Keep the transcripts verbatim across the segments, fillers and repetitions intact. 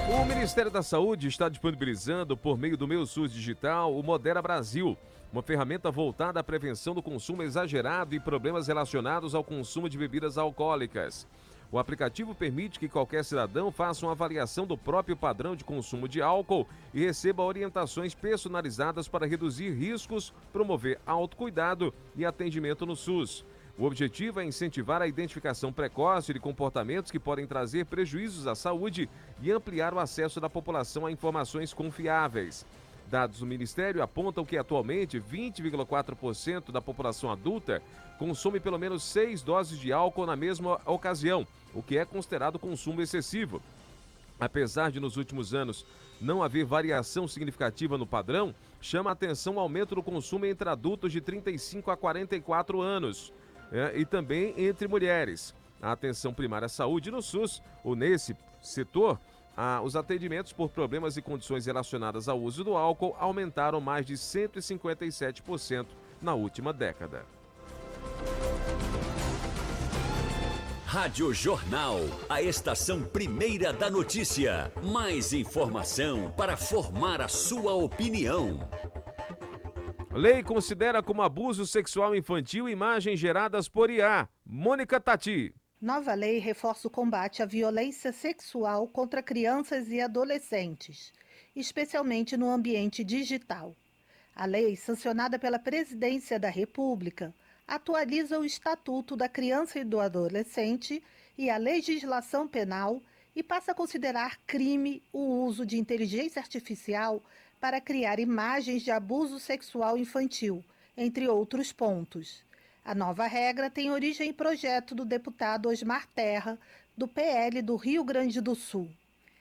O Ministério da Saúde está disponibilizando, por meio do Meu SUS Digital, o Modera Brasil, uma ferramenta voltada à prevenção do consumo exagerado e problemas relacionados ao consumo de bebidas alcoólicas. O aplicativo permite que qualquer cidadão faça uma avaliação do próprio padrão de consumo de álcool e receba orientações personalizadas para reduzir riscos, promover autocuidado e atendimento no SUS. O objetivo é incentivar a identificação precoce de comportamentos que podem trazer prejuízos à saúde e ampliar o acesso da população a informações confiáveis. Dados do Ministério apontam que atualmente vinte vírgula quatro por cento da população adulta consome pelo menos seis doses de álcool na mesma ocasião, o que é considerado consumo excessivo. Apesar de nos últimos anos não haver variação significativa no padrão, chama a atenção o aumento do consumo entre adultos de trinta e cinco a quarenta e quatro anos. É, e também entre mulheres. A atenção primária à saúde no SUS, ou nesse setor, ah, os atendimentos por problemas e condições relacionadas ao uso do álcool aumentaram mais de cento e cinquenta e sete por cento na última década. Rádio Jornal, a estação primeira da notícia. Mais informação para formar a sua opinião. Lei considera como abuso sexual infantil imagens geradas por I A. Mônica Tati. Nova lei reforça o combate à violência sexual contra crianças e adolescentes, especialmente no ambiente digital. A lei, sancionada pela Presidência da República, atualiza o Estatuto da Criança e do Adolescente e a legislação penal e passa a considerar crime o uso de inteligência artificial para criar imagens de abuso sexual infantil, entre outros pontos. A nova regra tem origem em projeto do deputado Osmar Terra, do P L do Rio Grande do Sul.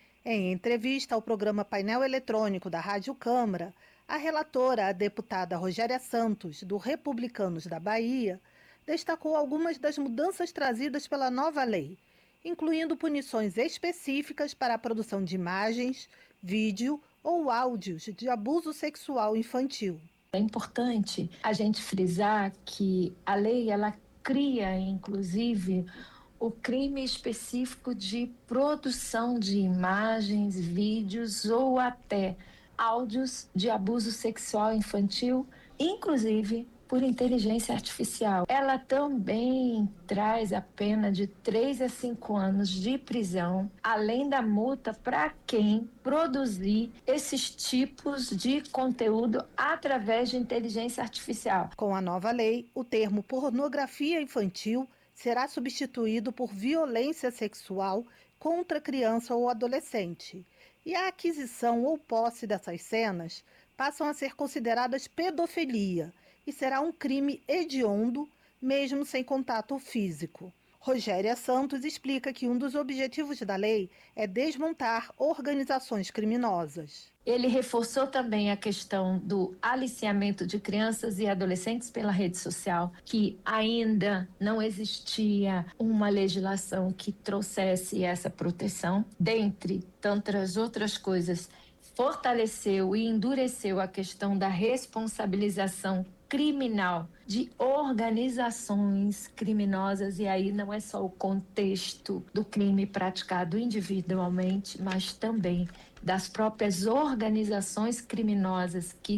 Em entrevista ao programa Painel Eletrônico da Rádio Câmara, a relatora, a deputada Rogéria Santos, do Republicanos da Bahia, destacou algumas das mudanças trazidas pela nova lei, incluindo punições específicas para a produção de imagens, vídeo ou áudios de abuso sexual infantil. É importante a gente frisar que a lei ela cria, inclusive, o crime específico de produção de imagens, vídeos ou até áudios de abuso sexual infantil, inclusive por inteligência artificial. Ela também traz a pena de três a cinco anos de prisão, além da multa para quem produzir esses tipos de conteúdo através de inteligência artificial. Com a nova lei, o termo pornografia infantil será substituído por violência sexual contra criança ou adolescente. E a aquisição ou posse dessas cenas passam a ser consideradas pedofilia e será um crime hediondo, mesmo sem contato físico. Rogéria Santos explica que um dos objetivos da lei é desmontar organizações criminosas. Ele reforçou também a questão do aliciamento de crianças e adolescentes pela rede social, que ainda não existia uma legislação que trouxesse essa proteção, dentre tantas outras coisas. Fortaleceu e endureceu a questão da responsabilização criminal de organizações criminosas, e aí não é só o contexto do crime praticado individualmente, mas também das próprias organizações criminosas que